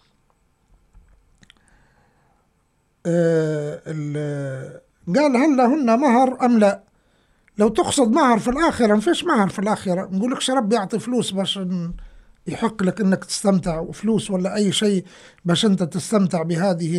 قال هل لهن مهر أم لا؟ لو تقصد مهر في الآخرة، مفيش مهر في الآخرة. نقولكش ربي يعطي فلوس باش يحق لك انك تستمتع، وفلوس ولا اي شيء باش انت تستمتع بهذه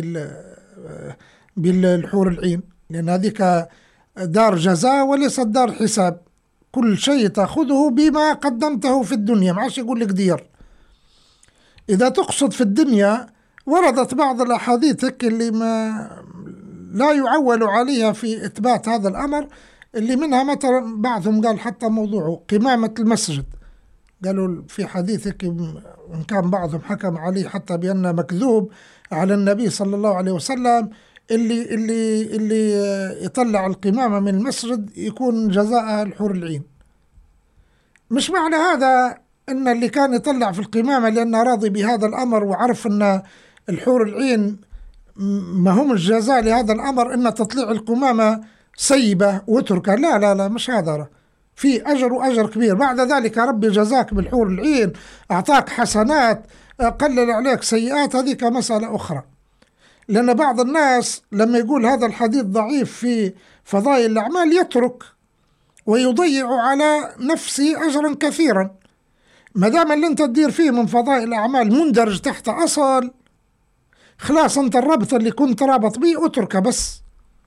بالحور العين، لان هذيك دار جزاء وليست دار حساب. كل شيء تأخذه بما قدمته في الدنيا، ما عادش يقول لك دير. إذا تقصد في الدنيا وردت بعض الأحاديث اللي ما لا يعول عليها في إثبات هذا الأمر، اللي منها مثلا بعضهم قال حتى موضوع قمامة المسجد، قالوا في حديثك إن كان بعضهم حكم عليه حتى بأنه مكذوب على النبي صلى الله عليه وسلم، اللي يطلع القمامة من المسجد يكون جزاء الحور العين. مش معنى هذا أن اللي كان يطلع في القمامة لأنه راضي بهذا الأمر وعرف أن الحور العين ما هم الجزاء لهذا الأمر أن تطليع القمامة سيبة وتركها. لا لا لا، مش هذا، في أجر وأجر كبير. بعد ذلك ربي جزاك بالحور العين، أعطاك حسنات، قلل عليك سيئات، هذه كمسألة أخرى. لأن بعض الناس لما يقول هذا الحديث ضعيف في فضائل الأعمال يترك ويضيع على نفسه أجرا كثيرا. ما دام اللي أنت تدير فيه من فضائل الأعمال مندرج تحت أصل، خلاص أنت الربط اللي كنت رابط به أتركه بس.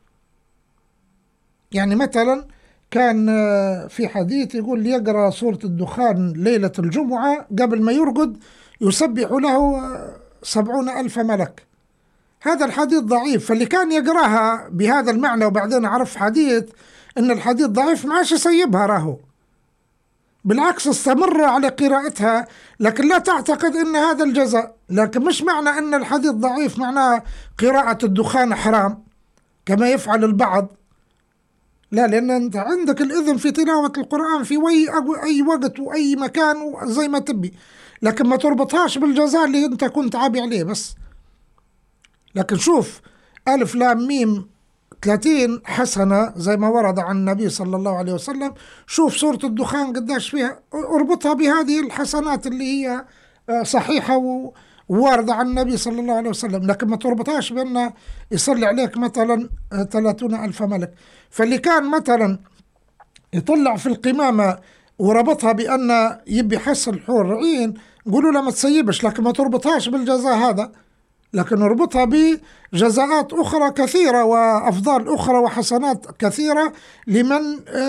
يعني مثلا كان في حديث يقول يقرأ سورة الدخان ليلة الجمعة قبل ما يرقد يسبح له 70,000 ملك. هذا الحديث ضعيف، فاللي كان يقرأها بهذا المعنى وبعدين عرف حديث إن الحديث ضعيف ما عادش يسيبها، راهو بالعكس استمر على قراءتها، لكن لا تعتقد إن هذا الجزاء. لكن مش معنى أن الحديث ضعيف معناه قراءة الدخان حرام كما يفعل البعض، لا، لأن أنت عندك الإذن في تلاوة القرآن في أي وقت وأي مكان زي ما تبي، لكن ما تربطهاش بالجزاء اللي أنت كنت عابي عليه بس. لكن شوف ألف لام ميم 30 حسنة زي ما ورد عن النبي صلى الله عليه وسلم. شوف سورة الدخان قداش فيها، اربطها بهذه الحسنات اللي هي صحيحة وواردة عن النبي صلى الله عليه وسلم، لكن ما تربطهاش بأن يصلي عليك مثلا 30,000 ملك. فاللي كان مثلا يطلع في القمامة وربطها بأن يبي حصل حور العين، قولوا له ما تسيبش، لكن ما تربطهاش بالجزاء هذا، لكن نربطها بجزاءات أخرى كثيرة وأفضال أخرى وحسنات كثيرة لمن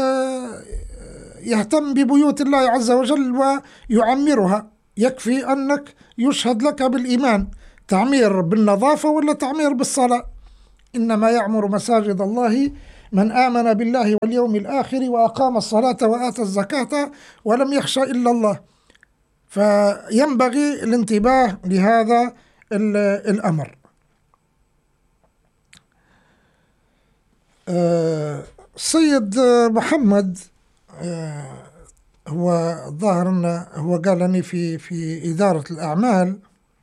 يهتم ببيوت الله عز وجل ويعمرها. يكفي أنك يشهد لك بالإيمان، تعمير بالنظافة ولا تعمير بالصلاة. إنما يعمر مساجد الله من آمن بالله واليوم الآخر وأقام الصلاة وآتى الزكاة ولم يخشى إلا الله. فينبغي الانتباه لهذا الأمر. السيد محمد هو ظاهر أنه هو قال لي في إدارة الأعمال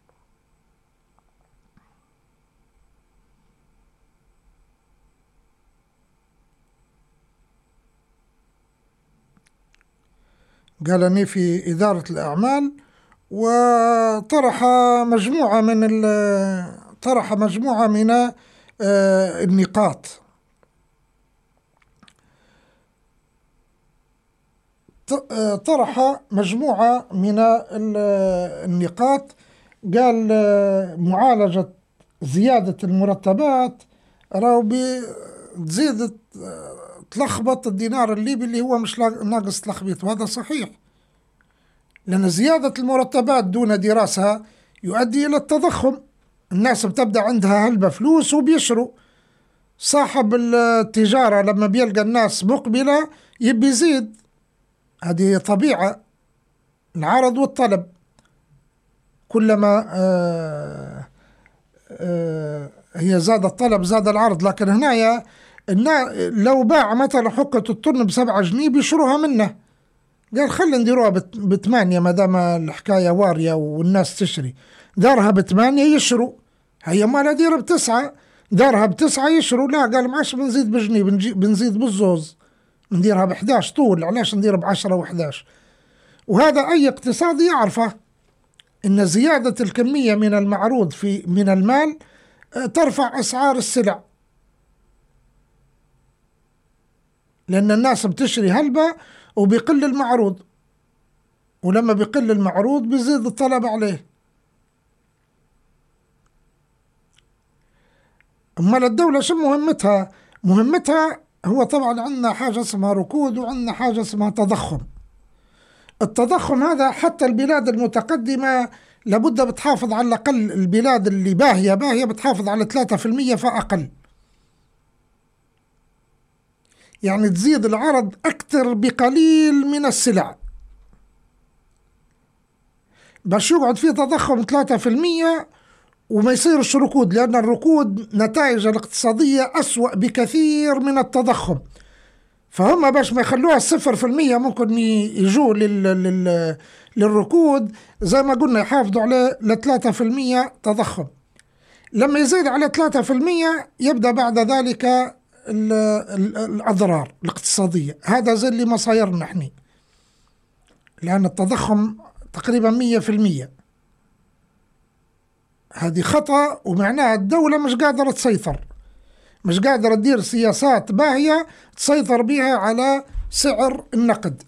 وطرح مجموعة من النقاط. قال معالجة زيادة المرتبات راهو بتزيد تلخبط الدينار الليبي اللي هو مش ناقص تلخبيط، وهذا صحيح، لأن زيادة المرتبات دون دراسة يؤدي إلى التضخم. الناس بتبدأ عندها هلبة فلوس وبيشروا. صاحب التجارة لما بيلقى الناس مقبلة يبي يزيد، هذه طبيعة العرض والطلب. كلما هي زاد الطلب زاد العرض. لكن هنا لو باع مثلا حقة الطن ب7 جنيه بيشروها منه، قال خلي نديروها ب8 ما دام الحكاية وارية والناس تشري. دارها ب8 يشروا، هي ما لا دير ب9، دارها ب9 يشروا. لا، قال معاش بنزيد بجنيه، بنزيد بالزوز، نديرها ب11 طول، علاش ندير ب10 و11؟ وهذا أي اقتصادي يعرفه، إن زيادة الكمية من المعروض من المال ترفع أسعار السلع، لأن الناس بتشري هلبة وبيقل المعروض، ولما بيقل المعروض بيزيد الطلب عليه. أما الدولة شو مهمتها؟ مهمتها هو طبعا عندنا حاجة اسمها ركود وعندنا حاجة اسمها تضخم. التضخم هذا حتى البلاد المتقدمة لابد بتحافظ على الأقل، البلاد اللي باهية بتحافظ على 3% فأقل، يعني تزيد العرض أكثر بقليل من السلع باش يقعد فيه تضخم 3% وما يصيرش ركود، لأن الركود نتائج الاقتصادية أسوأ بكثير من التضخم. فهم باش ما يخلوها 0% ممكن يجوا للركود، زي ما قلنا يحافظوا عليه 3% تضخم. لما يزيد على 3% يبدأ بعد ذلك الأضرار الاقتصادية. هذا زي اللي ما صايرنا احنا، لأن التضخم تقريبا 100%. هذه خطأ، ومعناها الدولة مش قادرة تسيطر، مش قادرة تدير سياسات باهية تسيطر بها على سعر النقد.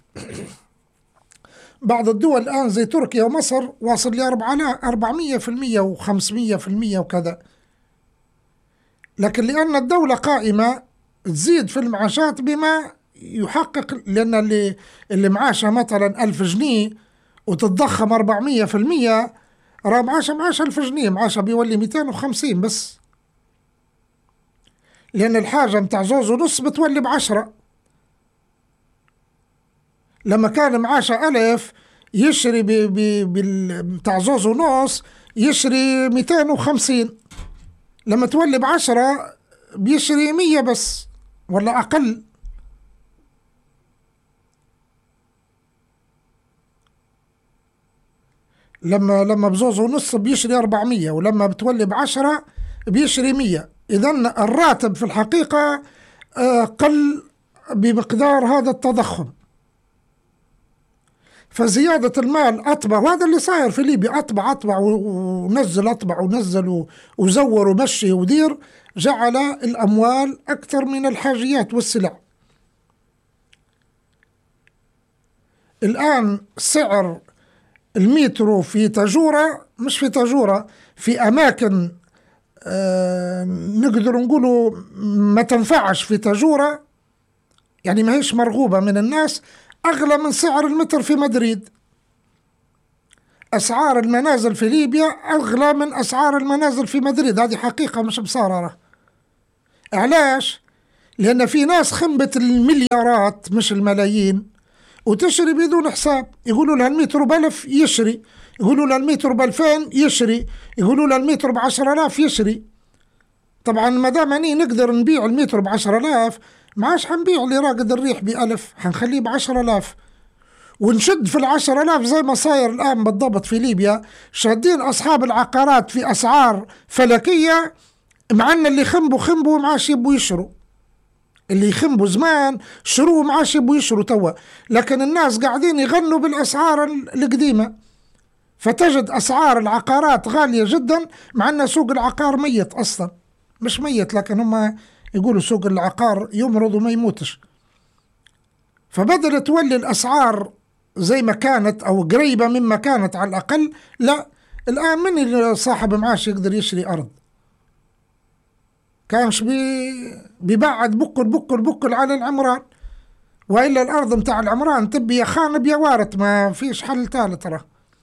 بعض الدول الآن زي تركيا ومصر واصل ل 400% و500% وكذا. لكن لأن الدولة قائمة تزيد في المعاشات بما يحقق، لأن اللي معاشه مثلا 1000 جنيه وتتضخم 400%، راه معاشه 1000 جنيه، معاشه بيولي 250 بس، لأن الحاجة متاع 2.5 بتولي ب10. لما كان معاشه 1000 يشري متاع 2.5 يشري 250، لما تولي ب10 بيشري 100 بس ولا أقل. لما ب2.5 بيشري 400، ولما بتولي ب10 بيشري 100. إذن الراتب في الحقيقة قل بمقدار هذا التضخم. فزيادة المال أطبع، وهذا اللي صاير في ليبيا، أطبع ونزل، أطبع ونزل وزور ومشي ودير، جعل الأموال أكثر من الحاجيات والسلع. الآن سعر المترو في تاجورة، مش في تاجورة، في أماكن نقدر نقولوا ما تنفعش في تجورة، يعني ما هيش مرغوبة من الناس، أغلى من سعر المتر في مدريد. أسعار المنازل في ليبيا أغلى من أسعار المنازل في مدريد، هذه حقيقة مش بصاررة. علاش؟ لأن في ناس خنبت المليارات مش الملايين وتشري بدون حساب. يقولوا لها المتر ب1000 يشري، يقولوا لها المتر ب2000 يشري، يقولوا لها المتر ب10,000 يشري. طبعا ما دام أني نقدر نبيع المتر ب10,000 ما عادش حنبيع لراقد الريح ب1000، حنخليه ب10,000 ونشد في 10,000 زي ما صاير الآن بالضبط في ليبيا. شادين أصحاب العقارات في أسعار فلكية، مع أن اللي خنبوا وما عادش يبوا يشروا. اللي يخنبوا زمان شروه ما عادش يبوا يشروا توا، لكن الناس قاعدين يغنوا بالأسعار القديمة. فتجد أسعار العقارات غالية جدا، مع أن سوق العقار ميت أصلا. مش ميت، لكن هم يقولوا سوق العقار يمرض وما يموتش. فبدل تولي الأسعار زي ما كانت أو قريبة مما كانت على الأقل، لا، الآن من صاحب معاش يقدر يشري أرض؟ كانش بيبعد بكل على العمران، وإلا الأرض متاع العمران تبي يا خانب يا وارث، ما فيش حل ثالث. ترى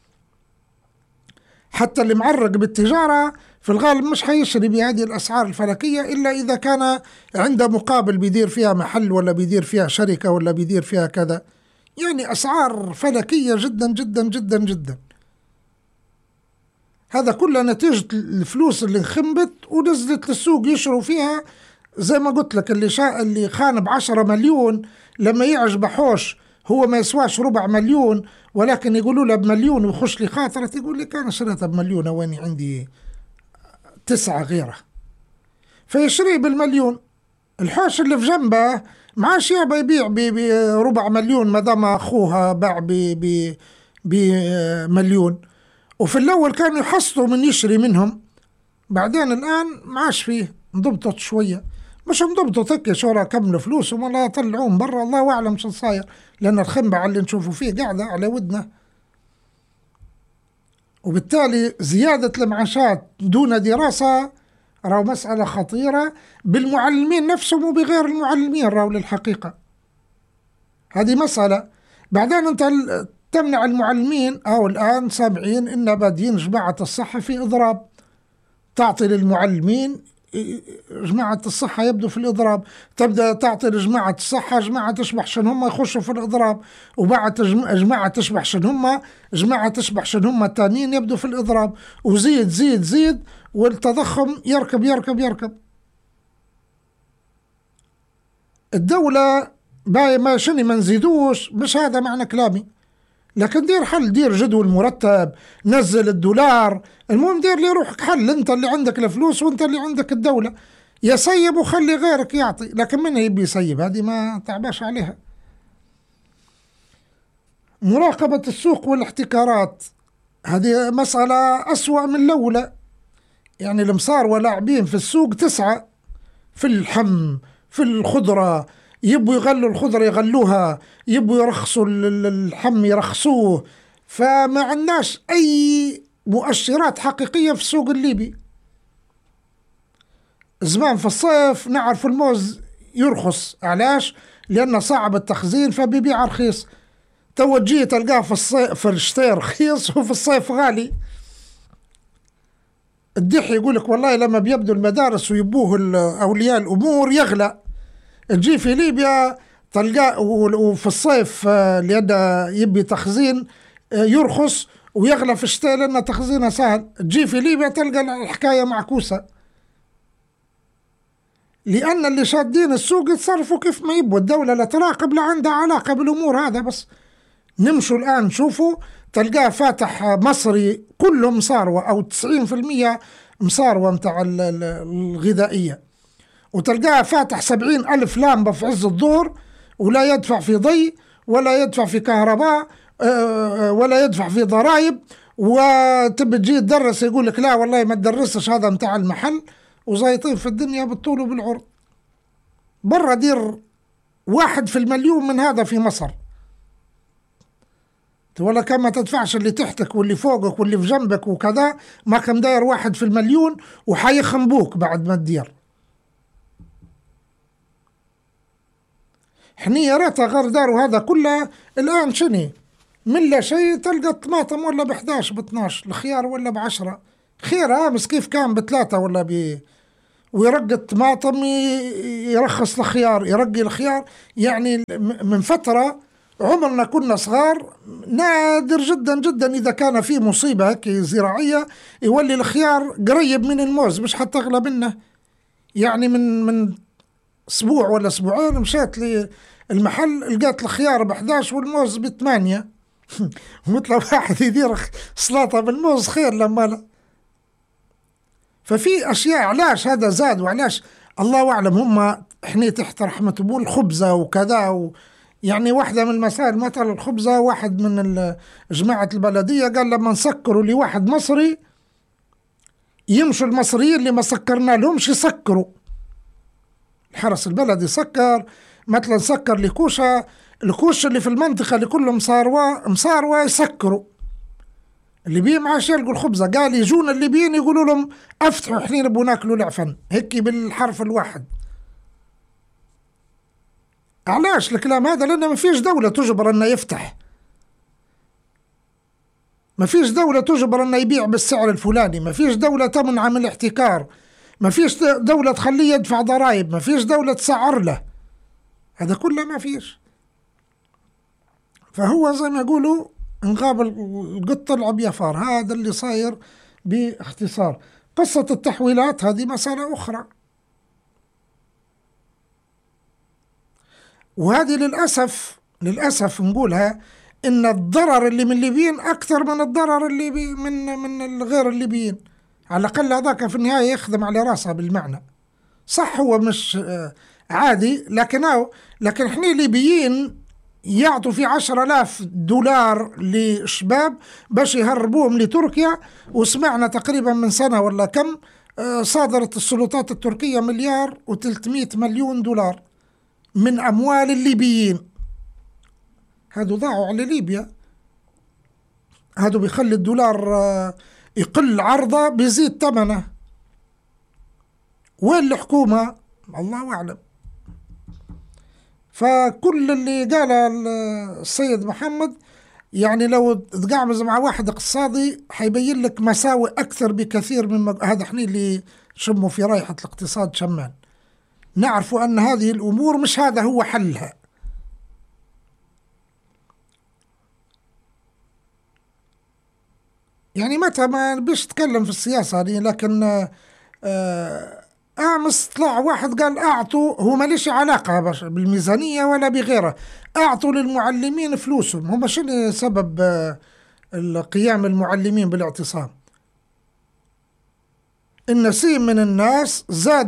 حتى اللي معرق بالتجارة في الغالب مش حيشري بهذه الأسعار الفلكية إلا إذا كان عنده مقابل بيدير فيها محل ولا بيدير فيها شركة ولا بيدير فيها كذا. يعني أسعار فلكية جدا جدا جدا جدا. هذا كله نتيجة الفلوس اللي انخنبت ونزلت للسوق يشروا فيها. زي ما قلت لك، اللي خان ب10 مليون لما يعجب حوش هو ما يسواش 4 مليون، ولكن يقولوا له ب1 مليون ويخش لي خاطرة، يقول لي كان شريتها ب1 مليون واني عندي 9 غيره، فيشريه ب1 مليون. الحوش اللي في جنبه معاش يبى يبيع ب4 مليون ما دام أخوها باع ب1 مليون. وفي الأول كانوا يحصلوا من يشري منهم، بعدين الآن معاش فيه، انضبطت شوية. مش انضبطوا تكي شورا كملوا فلوسهم ولا طلعوهم برا، الله أعلم شو صاير، لأن الخنبة اللي نشوفوا فيه قاعدة على ودنا. وبالتالي زيادة المعاشات دون دراسة راهو مسألة خطيرة بالمعلمين نفسهم وبغير المعلمين. راهو للحقيقة هذه مسألة. بعدين أنت تمنع المعلمين، أو الآن سامعين إن بادين جماعة الصحة في إضراب، تعطي للمعلمين جماعة الصحة يبدو في الإضراب، تبدأ تعطي لجماعة الصحة، جماعة تشبح شن هم يخشوا في الإضراب، وبعد جماعة تشبح شن هم، جماعة تشبح شن هم التانيين يبدو في الإضراب، وزيد زيد زيد، والتضخم يركب يركب يركب. الدولة باي ما شني ما نزيدوش، مش هذا معنى كلامي، لكن دير حل، دير جدول مرتب، نزل الدولار، المهم دير لي روحك حل. انت اللي عندك الفلوس وانت اللي عندك الدولة، يسيب وخلي غيرك يعطي، لكن من يبي يسيب؟ هذه ما تعباش عليها. مراقبة السوق والاحتكارات هذه مسألة أسوأ من الأولى. يعني المصار ولاعبين في السوق 9، في اللحم، في الخضرة، يبوا يغلوا الخضرة يغلوها، يبوا يرخصوا اللحم يرخصوه، فما عندناش أي مؤشرات حقيقية في السوق الليبي. زمان في الصيف نعرف الموز يرخص، علاش؟ لأنه صعب التخزين فبيبيع رخيص. تو تجي تلقاه في الصيف في الشتاء رخيص وفي الصيف غالي. الدح يقولك والله لما بيبدو المدارس ويبوه أولياء الأمور يغلى. تجي في ليبيا تلقاه وفي الصيف اللي يبي تخزين يرخص، ويغلى في الشتاء لأن تخزينه سهل. تجي في ليبيا تلقى الحكاية معكوسة، لأن اللي شادين السوق يتصرفوا كيف ما يبوا. الدولة لا تراقب لا عندها علاقة بالأمور هذا. بس نمشوا الآن شوفوا تلقاه فاتح مصري كله مصاروة، أو 90% مصاروة متاع الغذائية، وتلقاه فاتح 70,000 لامبة في عز الظهر، ولا يدفع في ضي ولا يدفع في كهرباء ولا يدفع في ضرائب. وتبي تجي تدرس يقول لك لا والله ما تدرسش، هذا متاع المحل، وزايطين في الدنيا بالطول وبالعرض. برا دير 1 في المليون من هذا في مصر. ولا كان ما تدفعش اللي تحتك واللي فوقك واللي في جنبك وكذا، ما كان داير 1 في المليون وحيخنبوك بعد ما تدير. حنية ريتها غير داروا هذا كله. الآن شني من لا شيء تلقى الطماطم ولا ب11 ب12، الخيار ولا ب10. خير أمس كيف كان ب3 ولا ويرقي الطماطم يرخص الخيار، يرقي الخيار. يعني من فترة عمرنا كنا صغار نادر جدا جدا إذا كان في مصيبة زراعية يولي الخيار قريب من الموز مش حتى أغلى منه. يعني من أسبوع ولا أسبوعين مشيت للمحل لقيت الخيار ب11 والموز ب8. مثل واحد يدير سلطة بالموز خير لما لا. ففي أشياء علاش هذا زاد وعلاش الله أعلم. هم إحنا تحت رحمة أبوه الخبزة وكذا يعني واحدة من المسائل مثلا الخبزة، واحد من جماعة البلدية قال لما نسكروا لواحد مصري يمشوا المصريين اللي ما سكرنا لهمش يسكروا. الحرس البلدي سكر مثلا، سكر لكوشة، الكوش اللي في المنطقة اللي كلهم مصاروة يسكروا. الليبيين ما عادش يلقوا الخبزة، قال يجون الليبيين يقولوا لهم افتحوا احنا نبغوا ناكلوا العفن، هيك بالحرف الواحد. علاش الكلام هذا؟ لأن ما فيش دولة تجبر أنه يفتح، ما فيش دولة تجبر أنه يبيع بالسعر الفلاني، ما فيش دولة تمنع من الاحتكار، ما فيش دولة تخليه يدفع ضرائب، ما فيش دولة تسعر له، هذا كله ما فيش. فهو زي ما يقولوا انغاب القط لعب يفار. هذا اللي صاير باختصار. قصة التحويلات هذه مسألة أخرى، وهذه للأسف نقولها إن الضرر اللي من الليبيين أكثر من الضرر اللي من غير الليبيين. على الأقل هذاك في النهاية يخدم على راسها بالمعنى. صح هو مش عادي، لكن احنا ليبيين يعطوا في 10,000 دولار لشباب باش يهربوهم لتركيا. وسمعنا تقريبا من سنة ولا كم صادرت السلطات التركية 1,300,000,000 دولار من أموال الليبيين. هادو ضاعوا على ليبيا، هادو بيخلي الدولار يقل عرضه بيزيد ثمنه. وين الحكومة؟ الله أعلم. فكل اللي قاله السيد محمد يعني لو تقعمز مع واحد اقتصادي حيبين لك مساوئ أكثر بكثير من هذا. احنا اللي شموا في رائحة الاقتصاد شمان نعرف أن هذه الأمور مش هذا هو حلها. يعني متى ما بيش تكلم في السياسة دي، لكن أمس طلع واحد قال أعطوا، هو ماليش علاقة بالميزانية ولا بغيره، أعطوا للمعلمين فلوسهم. هم شنو سبب القيام المعلمين بالاعتصام؟ النسيم من الناس زاد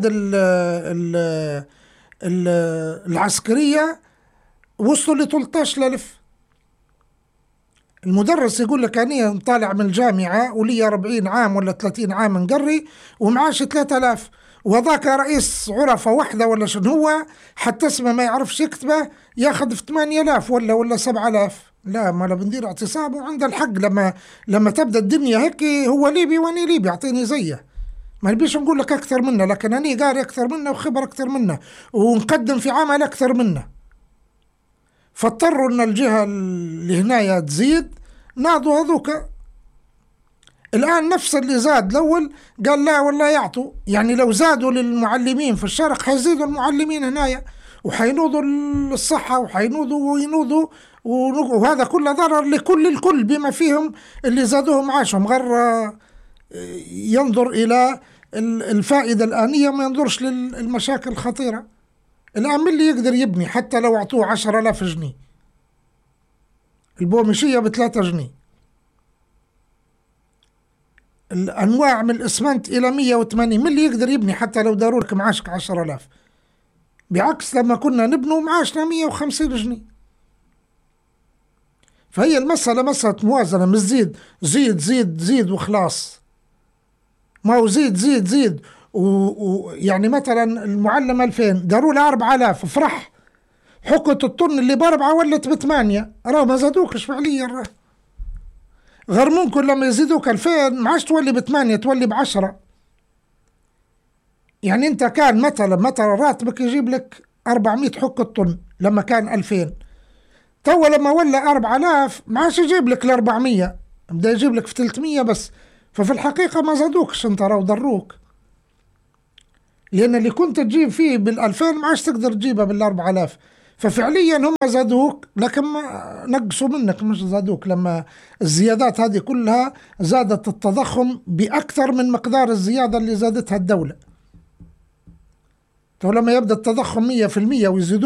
العسكرية وصلوا ل 13,000. المدرس يقول لك أنا طالع من الجامعة ولي 40 عام ولا 30 عام نقري ومعاش 3,000، وذاك رئيس عرفة واحدة ولا شنو هو حتى اسمه ما يعرفش يكتبه ياخذ في 8,000 ولا 7,000. لا، ما بندير اعتصام وعنده الحق. لما تبدأ الدنيا هيك هو ليبي واني ليبي اعطيني زيه، ما نبيش نقول لك أكثر منه، لكن أنا قاري أكثر منه وخبر أكثر منه ونقدم في عمل أكثر منه. فاضطروا أن الجهة اللي هنايا تزيد، ناضوا هذوك. الآن نفس اللي زاد الأول قال لا والله يعطوا. يعني لو زادوا للمعلمين في الشرق حيزيدوا المعلمين هنايا وحينوضوا الصحة وحينوضوا وينوضوا، وهذا كله ضرر لكل الكل بما فيهم اللي زادوهم معاشهم، غير ينظر إلى الفائدة الآنية ما ينظرش للمشاكل الخطيرة. الآن من اللي يقدر يبني حتى لو أعطوه 10,000 جنيه، البومشية ب3 جنيه، الأنواع من الإسمنت إلى 180، من اللي يقدر يبني حتى لو داروا لك معاشك 10,000؟ بعكس لما كنا نبنوا معاشنا 150 جنيه. فهي المسألة مسألة موازنة، مش زيد زيد زيد زيد وخلاص. ما هو زيد ويعني مثلا المعلم 2000 داروا له 4,000 فرح، حكت الطن اللي ب4 ولت ب8، راه ما زادوكش فعليا. غرمونكم لما يزيدوك 2000 ما عادش تولي ب8 تولي ب10. يعني انت كان مثلا راتبك يجيب لك 400 حق الطن لما كان 2000، تو لما ولا 4000 ما عادش يجيب لك ال400، بدا يجيب لك في 300 بس. ففي الحقيقة ما زادوكش انت، راهو ضروك، لأن اللي كنت تجيب فيه بال2000 ما عادش تقدر تجيبها بال4000. ففعليا هم زادوك لكن ما نقصوا منك، مش زادوك. لما الزيادات هذه كلها زادت التضخم بأكثر من مقدار الزيادة اللي زادتها الدولة. تو لما يبدأ التضخم 100% ويزيدوك